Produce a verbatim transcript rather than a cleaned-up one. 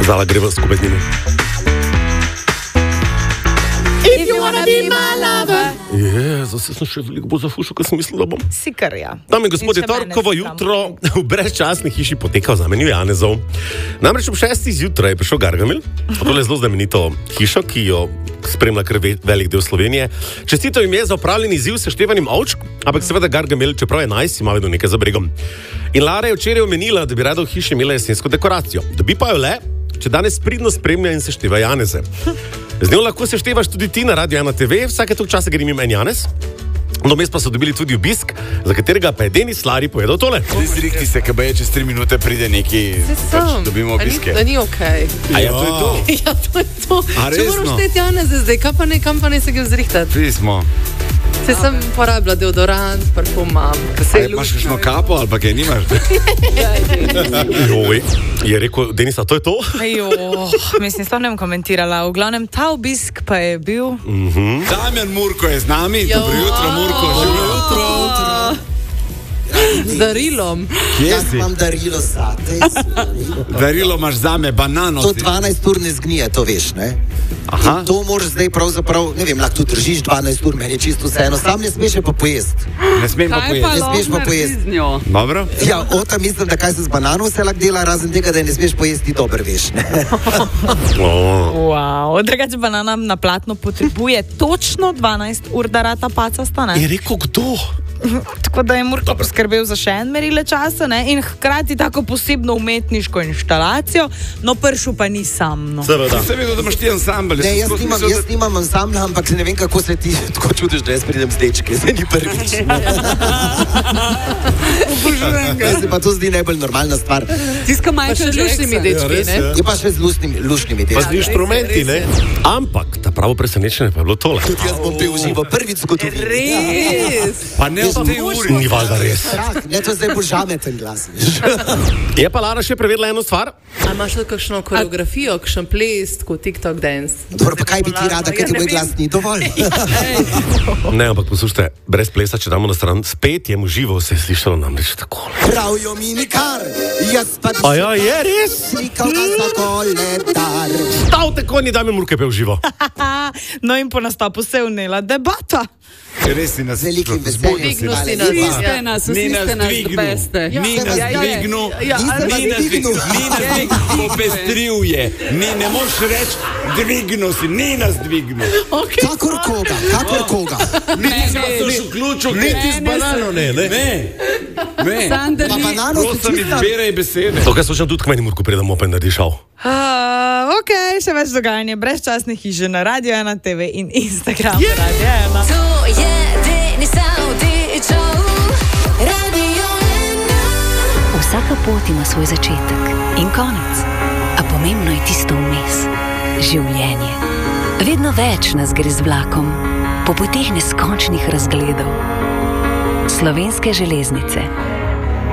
Zala greva skupaj z njimi. If you wanna be my lover. Jezus, jaz sem še veliko bolj zafušil, kot sem mislil, da bom. Si kar ja. Dame in gospodje, torkovo jutro v brezčasni hiši poteka v znamenju Janezov. Namreč ob šestih zjutraj je prišel Gargamel, tole zelo znamenito hišo, ki jo spremlja kar velik del Slovenije. Čestito jim je za opravljeni izziv s števanjem ovčk, ampak seveda Gargamel, čeprav je najs, ima vedno nekaj za bregom. In Lara je včeraj omenila, da bi rada v hiši imela jesensko dekoracijo. Dobi pa jo le, če danes pridno spremlja in sešteva Janeze. Z njo lahko seštevaš tudi ti na Radio ena te ve, vsake toliko časa gre mimo en Janez. No, mes pa so dobili tudi obisk, za katerega pa je Denis Lari povedal tole. Zrihti se, kaj je čez tri minute pride neki, pač dobimo obiske. Da ni okej. A ja, to je to? Ja, to je to. A če resno? moraš šteti Janeze zdaj, kam pa ne, kam pa ne se ga zrihtati. Pismo. Se sem porabila deodorant, parfum imam. A imaš kakšno kapo ali pa kaj nimaš? Joj, je rekel, Denis, a to je to? Jo, mislim, to ne bom komentirala. V glavnem, ta obisk pa je bil... Mhm. Damjan Murko je z nami. Jo. Dobro jutro, Murko. Dobro jutro. Z darilom. Kje Jaz si? imam darilo zate. Darilo imaš zame, banano To si. dvanajst ur ne zgnije, to veš, ne? Aha. In to moraš zdaj pravzaprav, ne vem, lahko tu držiš dvanajst ur, meni je čisto vseeno, sam ne smeš je pa pojesti. Ne smem pa Kaj pa pojesti. Ne smeš pa lahko pojesti. naredi z njo? Dobro? Ja, ota mislim, da kaj se z banano vse lahko dela, razen tega, da je ne smeš pojesti, dobro veš, ne? Oh. Wow, drugače banana na platno potrebuje točno dvanajst ur, da rata pacasta, ne? Je rekel, kdo? Tako da je Murko poskrbel za še en merile časa, ne? In hkrati tako posebno umetniško inštalacijo, no pršu pa ni sam, no. Seveda. Sem vedel, da imaš ti ansambel. Ne, jaz nimam, jaz nimam ansambla, ampak se ne vem, kako se ti tako čudiš, da jaz pridem z dečke, zdaj ni prvič. Jaz se pa to zdi najbolj normalna stvar. Tiska Michael z lušnimi dečki, ne? Je pa še z lušnimi, lušnimi Pa z dečki. inštrumenti, ne? Ampak, ta pravo presenečenje pa je bilo tole. Tudi jaz bom pil živo prvič v zgodovini. Res. Pa ne v tej uri. Ni valjda res. Strah, ne, to je zdaj bolj žameten glas. Je pa Lara še prevedla eno stvar? A imaš še kakšno koreografijo, kakšen ples, tako TikTok dance? Dobro, pa kaj bi ti rada, ker ti moj glas ni dovolj? Ne, ampak poslušajte, brez plesa, če damo na stran, spet je mu živo se je slišalo namreč takole. Pravijo mi nikar, jaz pa A ja, je res? slikal ga za koledar. Stavte konji, da mi Murke pel živo. No in po nastopu se je vnela debata. Res si nas Z velikim veseljem. Digno si Hvala nas. lepa. Vsi ste nas, vsi ste nas the beste. Ni Ja, nas ja, ja, dvignil, ja, Nisem vas ni nas dvignil. dvignil, ni nas dvignil, popestril je. Ni, ne moreš reči, dvignil si, ni nas dvignil. Kakor koga, kakor koga. Niti si pa so še vključil, Niti z banano ne, ne? Ne, ne. Pa banano si Prosim, čista. izberaj besede. To, kar slušam tudi k meni, Murko, predam opet naredi šal. Uh, ok, še več dogajanja, brezčasne hiše na Radio ena te ve in Instagram Radio ena. To je Denis Avdićov, Radio ena. Vsaka pot ima svoj začetek in konec, a pomembno je tisto vmes. Življenje. Vedno več nas gre z vlakom, po poteh neskončnih razgledov. Slovenske železnice.